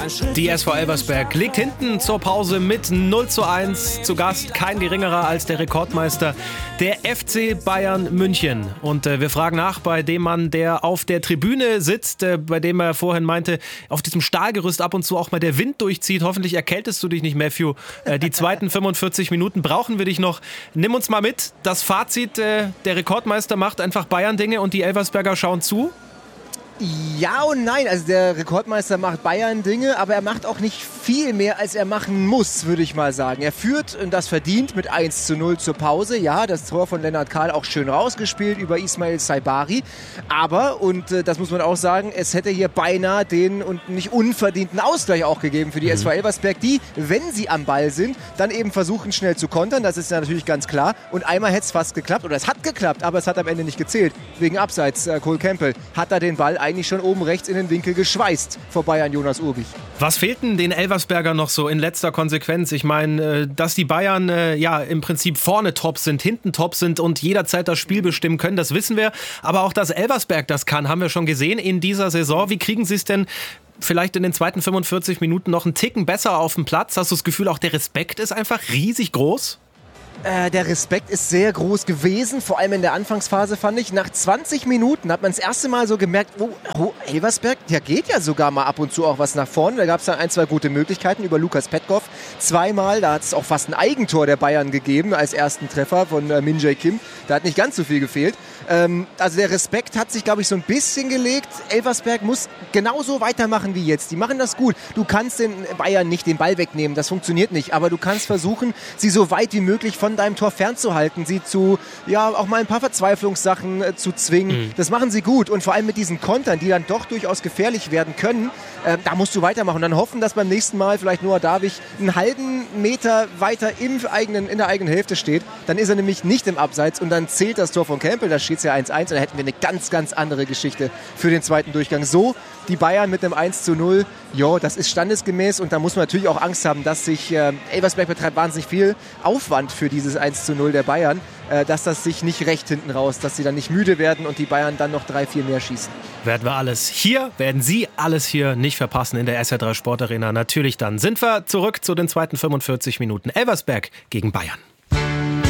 Die SV Elversberg liegt hinten zur Pause mit 0:1. Zu Gast kein geringerer als der Rekordmeister, der FC Bayern München. Und wir fragen nach bei dem Mann, der auf der Tribüne sitzt, bei dem er vorhin meinte, auf diesem Stahlgerüst ab und zu auch mal der Wind durchzieht. Hoffentlich erkältest du dich nicht, Matthew. Die zweiten 45 Minuten brauchen wir dich noch. Nimm uns mal mit. Das Fazit, der Rekordmeister macht einfach Bayern-Dinge und die Elversberger schauen zu. Ja und nein, also der Rekordmeister macht Bayern Dinge, aber er macht auch nicht viel mehr, als er machen muss, würde ich mal sagen. Er führt, und das verdient, mit 1:0 zur Pause. Ja, das Tor von Lennart Kahl auch schön rausgespielt über Ismail Saibari. Aber, und das muss man auch sagen, es hätte hier beinahe den und nicht unverdienten Ausgleich auch gegeben für die SV Elversberg, die, wenn sie am Ball sind, dann eben versuchen schnell zu kontern. Das ist ja natürlich ganz klar. Und einmal hätte es fast geklappt, oder es hat geklappt, aber es hat am Ende nicht gezählt. Wegen Abseits, Cole Campbell hat da den Ball eigentlich schon oben rechts in den Winkel geschweißt vor Bayern Jonas Urbich. Was fehlt denn den Elversberger noch so in letzter Konsequenz? Ich meine, dass die Bayern im Prinzip vorne top sind, hinten top sind und jederzeit das Spiel bestimmen können, das wissen wir. Aber auch, dass Elversberg das kann, haben wir schon gesehen in dieser Saison. Wie kriegen sie es denn vielleicht in den zweiten 45 Minuten noch einen Ticken besser auf den Platz? Hast du das Gefühl, auch der Respekt ist einfach riesig groß? Der Respekt ist sehr groß gewesen, vor allem in der Anfangsphase, fand ich. Nach 20 Minuten hat man das erste Mal so gemerkt, Elversberg, der geht ja sogar mal ab und zu auch was nach vorne. Da gab es dann 1, 2 gute Möglichkeiten über Lukas Petkov. Zweimal, da hat es auch fast ein Eigentor der Bayern gegeben als ersten Treffer von Min Jae Kim. Da hat nicht ganz so viel gefehlt. Also der Respekt hat sich, glaube ich, so ein bisschen gelegt. Elversberg muss genauso weitermachen wie jetzt. Die machen das gut. Du kannst den Bayern nicht den Ball wegnehmen, das funktioniert nicht. Aber du kannst versuchen, sie so weit wie möglich von deinem Tor fernzuhalten, sie zu, ja, auch mal ein paar Verzweiflungssachen zu zwingen. Das machen sie gut. Und vor allem mit diesen Kontern, die dann doch durchaus gefährlich werden können, da musst du weitermachen. Und dann hoffen, dass beim nächsten Mal vielleicht Noah Davich einen halben Meter weiter in der eigenen Hälfte steht. Dann ist er nämlich nicht im Abseits und dann zählt das Tor von Campbell. Da steht es ja 1:1 und dann hätten wir eine ganz, ganz andere Geschichte für den zweiten Durchgang. So, die Bayern mit einem 1:0, ja, das ist standesgemäß und da muss man natürlich auch Angst haben, dass sich Elversberg betreibt wahnsinnig viel Aufwand für dieses 1:0 der Bayern, dass das sich nicht recht hinten raus, dass sie dann nicht müde werden und die Bayern dann noch 3, 4 mehr schießen. Werden Sie alles hier nicht verpassen in der SR3 Sportarena. Natürlich dann sind wir zurück zu den zweiten 45 Minuten. Elversberg gegen Bayern.